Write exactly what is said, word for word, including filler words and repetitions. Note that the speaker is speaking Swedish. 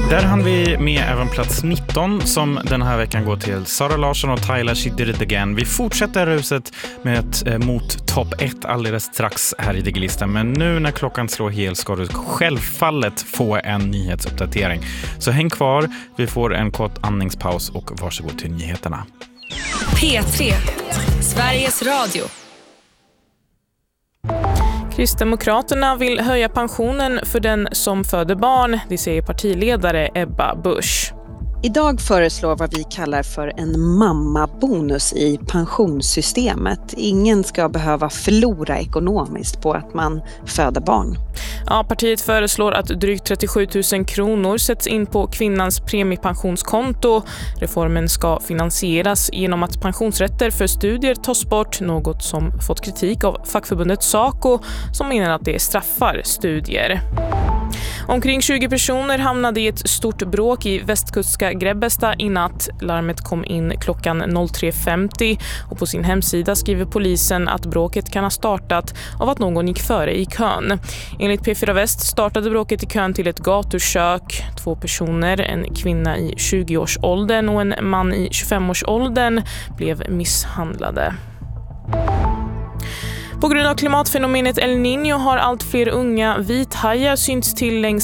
Där hann vi med även plats nitton som den här veckan går till Sara Larsson och Tyler She Did It Again. Vi fortsätter ruset med ett, eh, mot topp ett alldeles strax här i Digilistan. Men nu när klockan slår hel ska du självfallet få en nyhetsuppdatering. Så häng kvar, vi får en kort andningspaus och varsågod till nyheterna. P tre, Sveriges Radio. Kristdemokraterna vill höja pensionen för den som föder barn, det säger partiledare Ebba Busch. Idag föreslår vad vi kallar för en mammabonus i pensionssystemet. Ingen ska behöva förlora ekonomiskt på att man föder barn. Ja, partiet föreslår att drygt trettiosju tusen kronor sätts in på kvinnans premiepensionskonto. Reformen ska finansieras genom att pensionsrätter för studier tas bort, något som fått kritik av fackförbundet SACO som menar att det straffar studier. Omkring tjugo personer hamnade i ett stort bråk i västkustska Grebbestad i natt. Larmet kom in klockan tre femtio och på sin hemsida skriver polisen att bråket kan ha startat av att någon gick före i kön. Enligt P fyra Väst startade bråket i kön till ett gatukök. Två personer, en kvinna i tjugoårsåldern och en man i tjugofemårsåldern, blev misshandlade. På grund av klimatfenomenet El Niño har allt fler unga vithajar synts till längs